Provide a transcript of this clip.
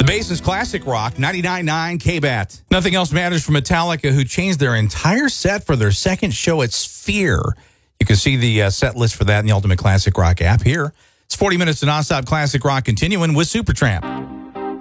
Bass's Classic Rock, 99.9 KBAT. Nothing Else Matters from Metallica, who changed their entire set for their second show at Sphere. You can see the set list for that in the Ultimate Classic Rock app here. It's 40 minutes of nonstop classic rock continuing with Supertramp.